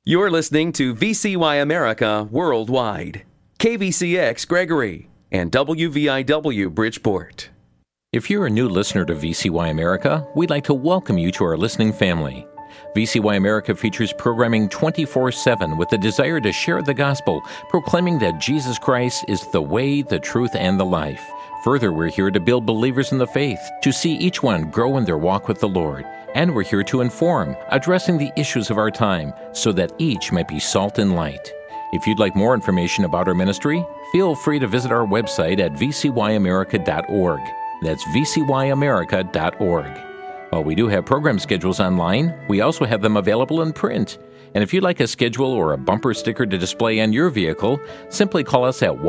You're listening to VCY America Worldwide, KVCX Gregory, and WVIW Bridgeport. If you're a new listener to VCY America, we'd like to welcome you to our listening family. VCY America features programming 24/7 with the desire to share the gospel, proclaiming that Jesus Christ is the way, the truth, and the life. Further, we're here to build believers in the faith, to see each one grow in their walk with the Lord. And we're here to inform, addressing the issues of our time, so that each might be salt and light. If you'd like more information about our ministry, feel free to visit our website at vcyamerica.org. That's vcyamerica.org. While we do have program schedules online, we also have them available in print. And if you'd like a schedule or a bumper sticker to display on your vehicle, simply call us at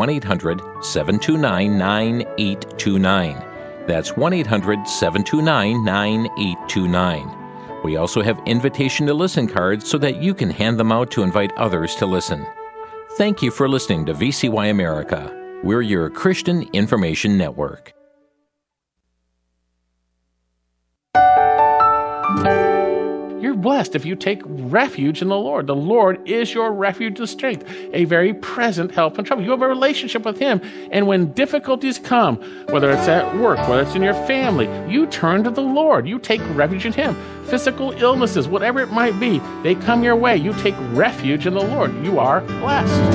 1-800-729-9829. That's 1-800-729-9829. We also have invitation to listen cards so that you can hand them out to invite others to listen. Thank you for listening to VCY America. We're your Christian Information Network. You're blessed if you take refuge in the Lord. The Lord is your refuge and strength, a very present help in trouble. You have a relationship with Him, and when difficulties come, whether it's at work, whether it's in your family, you turn to the Lord. You take refuge in Him. Physical illnesses, whatever it might be, they come your way. You take refuge in the Lord. You are blessed.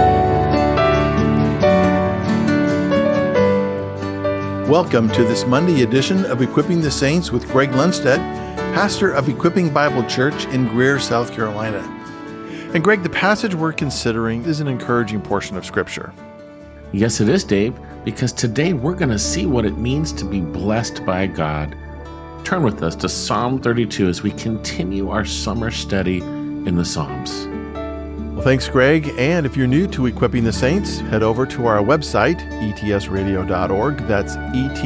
Welcome to this Monday edition of Equipping the Saints with Greg Lundstedt, pastor of Equipping Bible Church in Greer, South Carolina. And Greg, the passage we're considering is an encouraging portion of Scripture. Yes, it is, Dave, because today we're going to see what it means to be blessed by God. Turn with us to Psalm 32 as we continue our summer study in the Psalms. Well, thanks, Greg. And if you're new to Equipping the Saints, head over to our website, etsradio.org. That's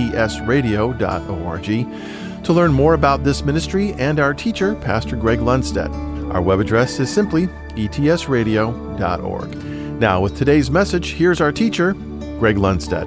etsradio.org. to learn more about this ministry and our teacher, Pastor Greg Lundstedt. Our web address is simply etsradio.org. Now, with today's message, here's our teacher, Greg Lundstedt.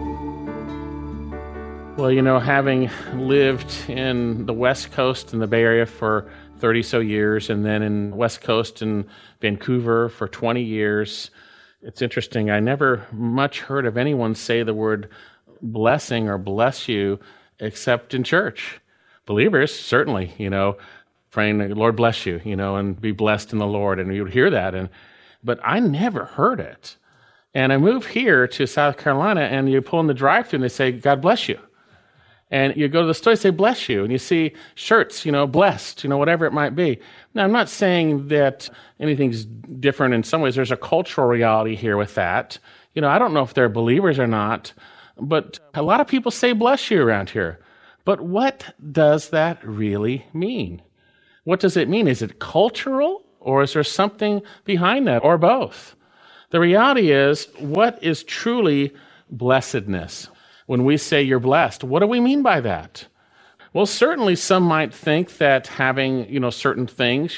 Well, having lived in the West Coast in the Bay Area for 30-so years, and then in West Coast in Vancouver for 20 years, it's interesting. I never much heard of anyone say the word blessing or bless you except in church. Believers, certainly, praying, Lord bless you, and be blessed in the Lord, and you would hear that. But I never heard it. And I moved here to South Carolina, and you pull in the drive-thru, and they say, God bless you. And you go to the store, they say, bless you. And you see shirts, blessed, whatever it might be. Now, I'm not saying that anything's different in some ways. There's a cultural reality here with that. I don't know if they're believers or not, but a lot of people say bless you around here. But what does that really mean? What does it mean? Is it cultural, or is there something behind that, or both? The reality is, what is truly blessedness? When we say you're blessed, what do we mean by that? Well, certainly some might think that having, certain things,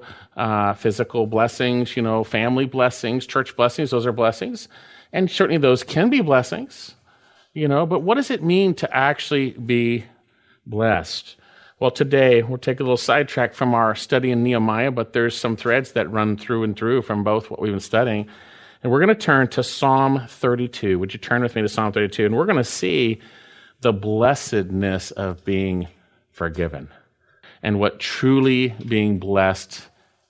physical blessings, family blessings, church blessings, those are blessings. And certainly those can be blessings, but what does it mean to actually be blessed? Well, today we'll take a little sidetrack from our study in Nehemiah, but there's some threads that run through and through from both what we've been studying. And we're going to turn to Psalm 32. Would you turn with me to Psalm 32? And we're going to see the blessedness of being forgiven and what truly being blessed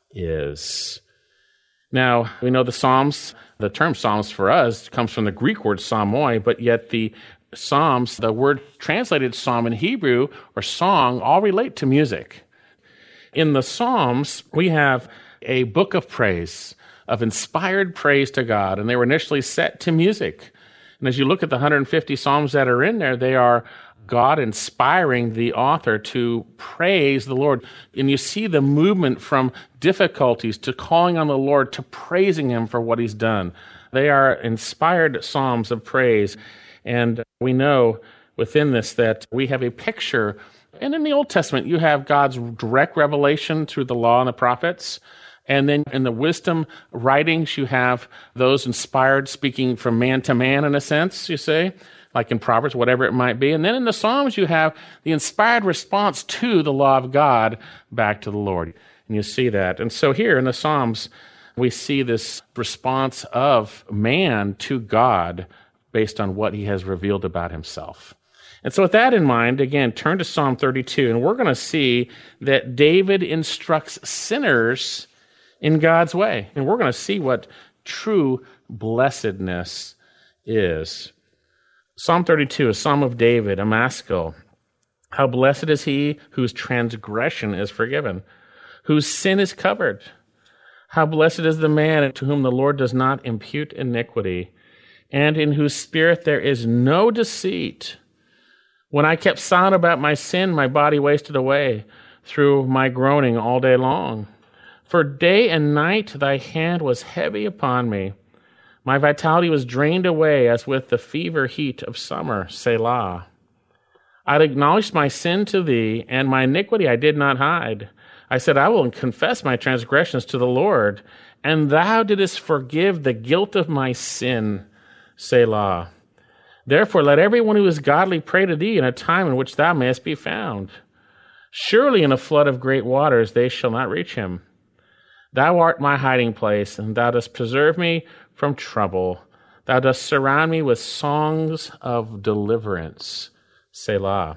is. Now, we know the Psalms, the term Psalms for us comes from the Greek word psalmoi, but yet the Psalms, the word translated psalm in Hebrew or song, all relate to music. In the Psalms, we have a book of praise, of inspired praise to God, and they were initially set to music. And as you look at the 150 Psalms that are in there, they are God inspiring the author to praise the Lord. And you see the movement from difficulties to calling on the Lord to praising Him for what He's done. They are inspired Psalms of praise. And we know within this that we have a picture. And in the Old Testament, you have God's direct revelation through the law and the prophets. And then in the wisdom writings, you have those inspired speaking from man to man, in a sense, you say, like in Proverbs, whatever it might be. And then in the Psalms, you have the inspired response to the law of God back to the Lord. And you see that. And so here in the Psalms, we see this response of man to God based on what he has revealed about himself. And so with that in mind, again, turn to Psalm 32, and we're going to see that David instructs sinners in God's way. And we're going to see what true blessedness is. Psalm 32, a psalm of David, a maskil. How blessed is he whose transgression is forgiven, whose sin is covered. How blessed is the man to whom the Lord does not impute iniquity, and in whose spirit there is no deceit. When I kept silent about my sin, my body wasted away through my groaning all day long. For day and night thy hand was heavy upon me. My vitality was drained away as with the fever heat of summer, Selah. I acknowledged my sin to thee, and my iniquity I did not hide. I said, I will confess my transgressions to the Lord, and thou didst forgive the guilt of my sin, Selah. Therefore, let everyone who is godly pray to thee in a time in which thou mayest be found. Surely in a flood of great waters they shall not reach him. Thou art my hiding place, and thou dost preserve me from trouble. Thou dost surround me with songs of deliverance, Selah.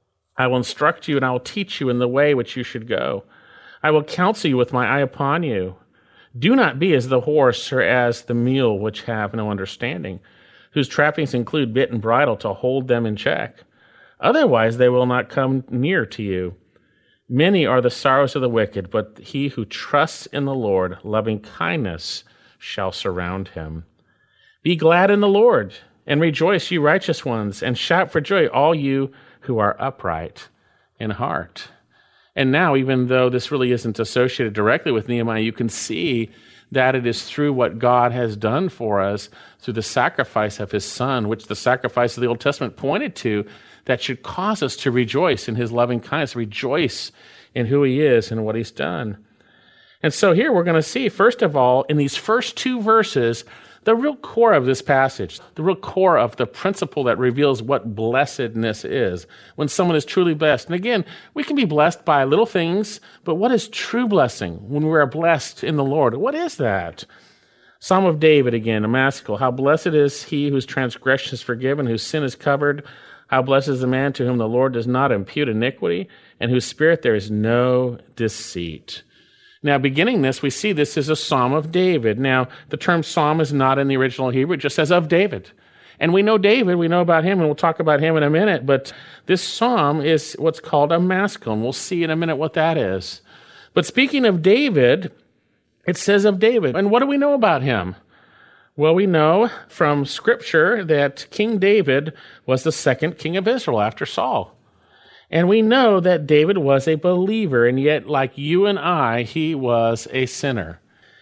I will instruct you, and I will teach you in the way which you should go. I will counsel you with my eye upon you. Do not be as the horse or as the mule which have no understanding, whose trappings include bit and bridle to hold them in check. Otherwise they will not come near to you. Many are the sorrows of the wicked, but he who trusts in the Lord, loving kindness shall surround him. Be glad in the Lord, and rejoice, you righteous ones, and shout for joy, all you who are upright in heart. And now, even though this really isn't associated directly with Nehemiah, you can see that it is through what God has done for us, through the sacrifice of his Son, which the sacrifice of the Old Testament pointed to, that should cause us to rejoice in his loving kindness, rejoice in who he is and what he's done. And so here we're going to see, first of all, in these first two verses, the real core of this passage, the real core of the principle that reveals what blessedness is, when someone is truly blessed. And again, we can be blessed by little things, but what is true blessing when we are blessed in the Lord? What is that? Psalm of David again, a maskil. How blessed is he whose transgression is forgiven, whose sin is covered. How blessed is the man to whom the Lord does not impute iniquity, and whose spirit there is no deceit. Now, beginning this, we see this is a psalm of David. Now, the term psalm is not in the original Hebrew. It just says of David. And we know David, we know about him, and we'll talk about him in a minute. But this psalm is what's called a maskil, and we'll see in a minute what that is. But speaking of David, it says of David. And what do we know about him? Well, we know from Scripture that King David was the second king of Israel after Saul. And we know that David was a believer, and yet, like you and I, he was a sinner.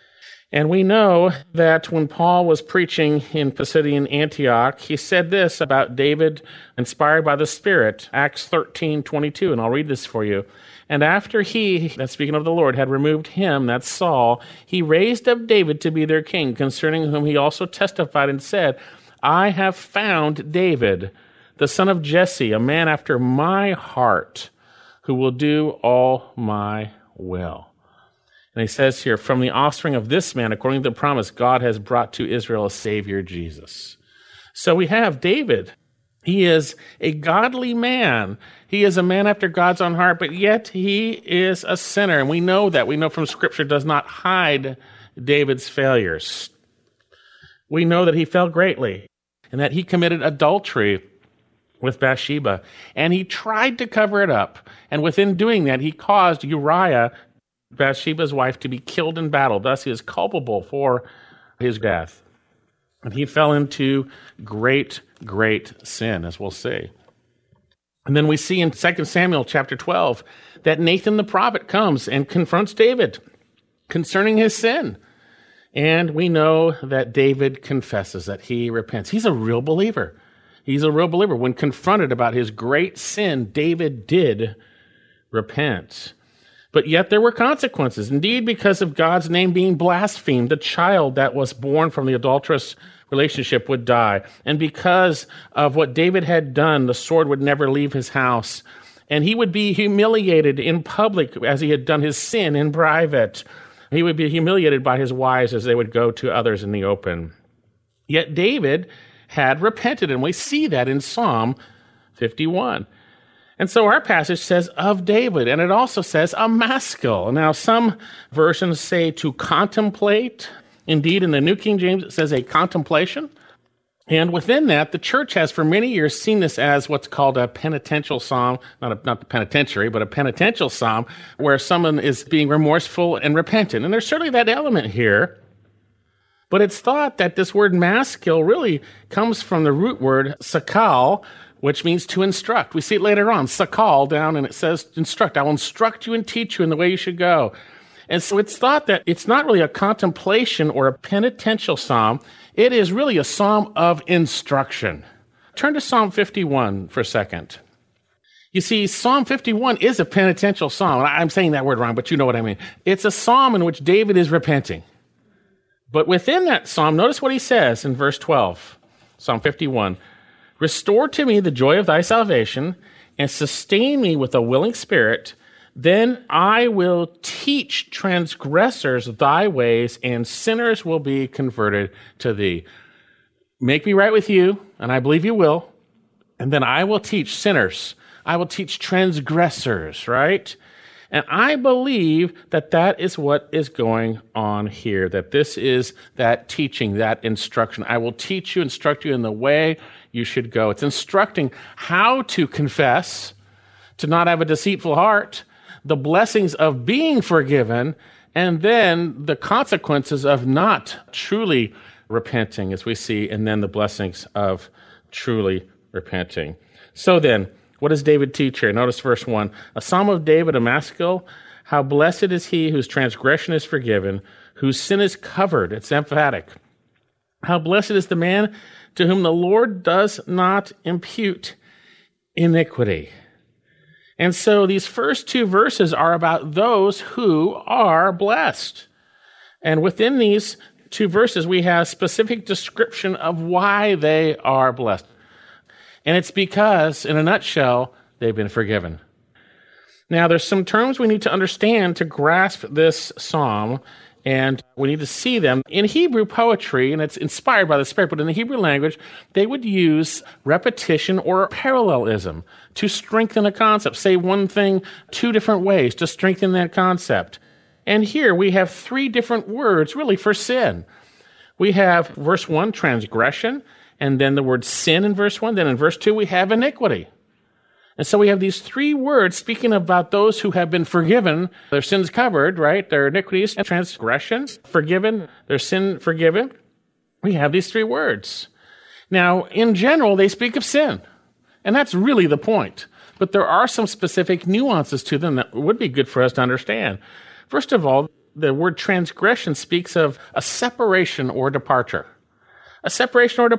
And we know that when Paul was preaching in Pisidian Antioch, he said this about David, inspired by the Spirit, Acts 13:22, and I'll read this for you. And after he, that's speaking of the Lord, had removed him, that's Saul, he raised up David to be their king, concerning whom he also testified and said, I have found David, the son of Jesse, a man after my heart, who will do all my will. And he says here, from the offspring of this man, according to the promise, God has brought to Israel a Savior, Jesus. So we have David. He is a godly man. He is a man after God's own heart, but yet he is a sinner. And we know that. We know from Scripture does not hide David's failures. We know that he fell greatly and that he committed adultery with Bathsheba, and he tried to cover it up. And within doing that, he caused Uriah, Bathsheba's wife, to be killed in battle. Thus, he is culpable for his death. And he fell into great, great sin, as we'll see. And then we see in 2 Samuel chapter 12 that Nathan the prophet comes and confronts David concerning his sin. And we know that David confesses, that he repents. He's a real believer. He's a real believer. When confronted about his great sin, David did repent. But yet there were consequences. Indeed, because of God's name being blasphemed, the child that was born from the adulterous relationship would die. And because of what David had done, the sword would never leave his house. And he would be humiliated in public as he had done his sin in private. He would be humiliated by his wives as they would go to others in the open. Yet David had repented, and we see that in Psalm 51. And so our passage says of David, and it also says a maskil. Now, some versions say to contemplate. Indeed, in the New King James, it says a contemplation. And within that, the church has for many years seen this as what's called a penitential psalm, not the penitentiary, but a penitential psalm, where someone is being remorseful and repentant. And there's certainly that element here. But it's thought that this word maskil really comes from the root word sakal, which means to instruct. We see it later on, sakal down, and it says instruct. I will instruct you and teach you in the way you should go. And so it's thought that it's not really a contemplation or a penitential psalm. It is really a psalm of instruction. Turn to Psalm 51 for a second. You see, Psalm 51 is a penitential psalm. I'm saying that word wrong, but you know what I mean. It's a psalm in which David is repenting. But within that psalm, notice what he says in verse 12, Psalm 51. Restore to me the joy of thy salvation and sustain me with a willing spirit. Then I will teach transgressors thy ways, and sinners will be converted to thee. Make me right with you, and I believe you will. And then I will teach sinners. I will teach transgressors, right? And I believe that that is what is going on here, that this is that teaching, that instruction. I will teach you, instruct you in the way you should go. It's instructing how to confess, to not have a deceitful heart, the blessings of being forgiven, and then the consequences of not truly repenting, as we see, and then the blessings of truly repenting. So then, what does David teach here? Notice verse 1. A psalm of David, a maskil. How blessed is he whose transgression is forgiven, whose sin is covered. It's emphatic. How blessed is the man to whom the Lord does not impute iniquity. And so these first two verses are about those who are blessed. And within these two verses, we have specific description of why they are blessed. And it's because, in a nutshell, they've been forgiven. Now, there's some terms we need to understand to grasp this psalm, and we need to see them. In Hebrew poetry, and it's inspired by the Spirit, but in the Hebrew language, they would use repetition or parallelism to strengthen a concept. Say one thing two different ways to strengthen that concept. And here we have three different words, really, for sin. We have, verse 1, transgression, and then the word sin in verse 1. Then in verse 2, we have iniquity. And so we have these three words speaking about those who have been forgiven, their sins covered, right? Their iniquities and transgressions forgiven, their sin forgiven. We have these three words. Now, in general, they speak of sin. And that's really the point. But there are some specific nuances to them that would be good for us to understand. First of all, the word transgression speaks of a separation or departure. A separation or departure.